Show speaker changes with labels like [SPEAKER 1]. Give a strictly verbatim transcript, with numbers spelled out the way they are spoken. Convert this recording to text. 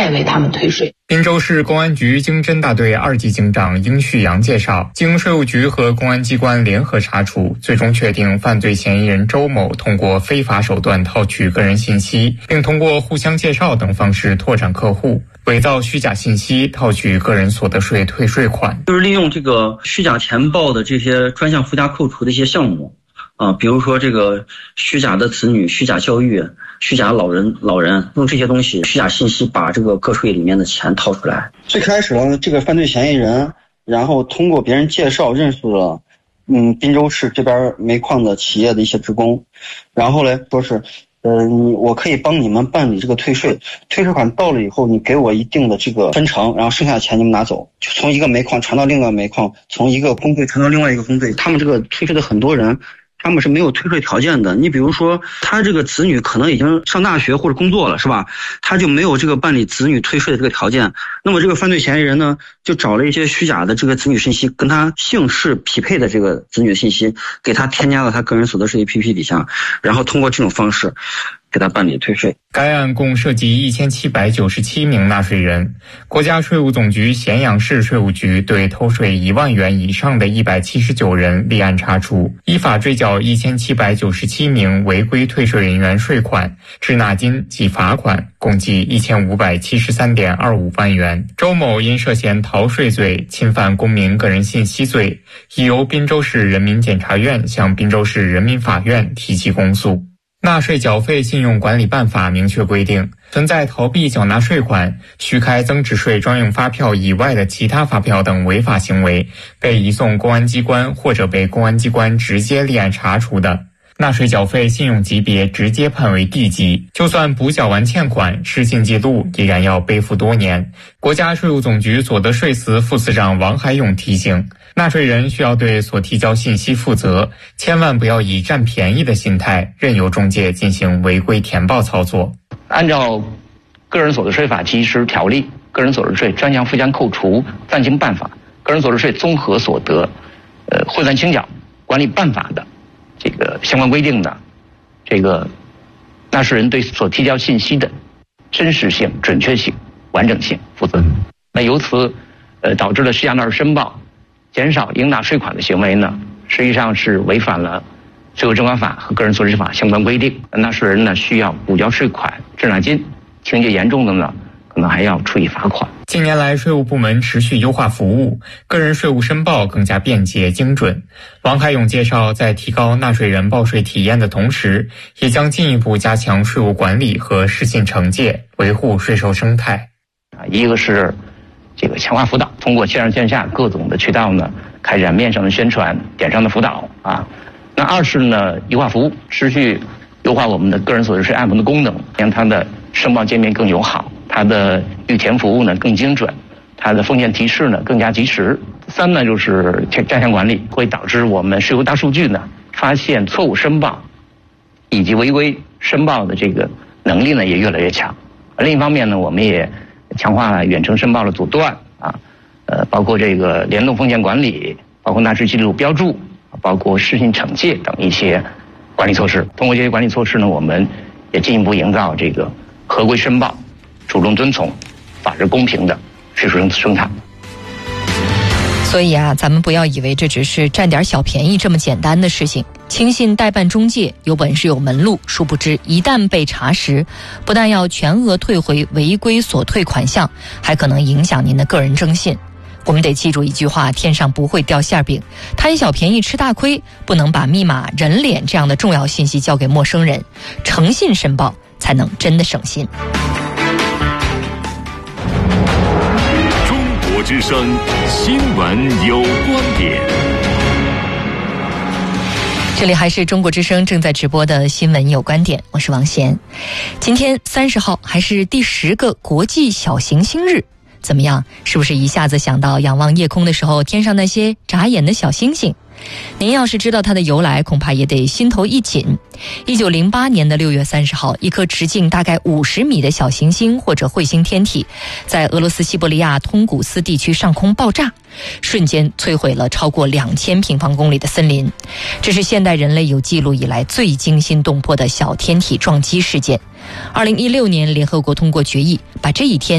[SPEAKER 1] 再为他们退税。
[SPEAKER 2] 滨州市公安局经侦大队二级警长殷旭阳介绍，经税务局和公安机关联合查处，最终确定犯罪嫌疑人周某通过非法手段套取个人信息，并通过互相介绍等方式拓展客户，伪造虚假信息套取个人所得税退税款。
[SPEAKER 3] 就是利用这个虚假钱报的这些专项附加扣除的一些项目啊，比如说这个虚假的子女、虚假教育、虚假老人、老人用这些东西、虚假信息把这个个税里面的钱套出来。最开始呢，这个犯罪嫌疑人，然后通过别人介绍认识了，嗯，滨州市这边煤矿的企业的一些职工，然后呢说是，呃，你我可以帮你们办理这个退税，退税款到了以后，你给我一定的这个分成，然后剩下的钱你们拿走，就从一个煤矿传到另外一个煤矿，从一个工队传到另外一个工队。他们这个退税的很多人，他们是没有退税条件的。你比如说他这个子女可能已经上大学或者工作了，是吧？他就没有这个办理子女退税的这个条件。那么这个犯罪嫌疑人呢，就找了一些虚假的这个子女信息，跟他姓氏匹配的这个子女信息，给他添加到他个人所得税 A P P 底下，然后通过这种方式给他办理退税。
[SPEAKER 2] 该案共涉及一千七百九十七名纳税人。国家税务总局咸阳市税务局对偷税一万元以上的一百七十九人立案查处，依法追缴一千七百九十七名违规退税人员税款、滞纳金及罚款，共计一千五百七十三点二五万元。周某因涉嫌逃税罪、侵犯公民个人信息罪，已由滨州市人民检察院向滨州市人民法院提起公诉。纳税缴费信用管理办法明确规定，存在逃避缴纳税款、虚开增值税专用发票以外的其他发票等违法行为，被移送公安机关或者被公安机关直接立案查处的，纳税缴费信用级别直接判为 D 级，就算补缴完欠款，失信记录依然要背负多年。国家税务总局所得税司副司长王海勇提醒，纳税人需要对所提交信息负责，千万不要以占便宜的心态任由中介进行违规填报操作。
[SPEAKER 4] 按照《个人所得税法及时条例》、《个人所得税专项附加扣除暂行办法》、《个人所得税综合所得呃汇算清缴管理办法》的这个相关规定的，这个纳税人对所提交信息的真实性、准确性、完整性负责。那由此呃导致了虚假纳税申报、减少应纳税款的行为呢，实际上是违反了税务征管法和个人所得税法相关规定。纳税人呢需要补交税款、滞纳金，情节严重的呢，可能还要处以罚款。
[SPEAKER 2] 近年来，税务部门持续优化服务，个人税务申报更加便捷精准。王海勇介绍，在提高纳税人报税体验的同时，也将进一步加强税务管理和失信惩戒，维护税收生态。
[SPEAKER 4] 一个是这个强化辅导，通过线上线下各种的渠道呢，开展面上的宣传、点上的辅导啊。那二是呢，优化服务，持续优化我们的个人所得税 A P P 的功能，让它的申报界面更友好，它的预填服务呢更精准，它的风险提示呢更加及时。三呢就是加强管理，会导致我们税务大数据呢发现错误申报以及违规申报的这个能力呢也越来越强。另一方面呢，我们也强化了远程申报的阻断啊，呃，包括这个联动风险管理，包括纳税记录标注，包括失信惩戒等一些管理措施。通过这些管理措施呢，我们也进一步营造这个合规申报、主动遵从、法治公平的税收生态。
[SPEAKER 5] 所以啊，咱们不要以为这只是占点小便宜这么简单的事情。轻信代办中介，有本事有门路，殊不知一旦被查实，不但要全额退回违规所退款项，还可能影响您的个人征信。我们得记住一句话，天上不会掉馅饼，贪小便宜吃大亏，不能把密码、人脸这样的重要信息交给陌生人，诚信申报才能真的省心。
[SPEAKER 6] 中国之声新闻有观点，
[SPEAKER 5] 这里还是中国之声正在直播的新闻有观点，我是王贤。今天三十号还是第十个国际小行星日，怎么样？是不是一下子想到仰望夜空的时候，天上那些眨眼的小星星？您要是知道它的由来，恐怕也得心头一紧。一九零八年的六月三十号，一颗直径大概五十米的小行星或者彗星天体，在俄罗斯西伯利亚通古斯地区上空爆炸，瞬间摧毁了超过两千平方公里的森林。这是现代人类有记录以来最惊心动魄的小天体撞击事件。二零一六年，联合国通过决议，把这一天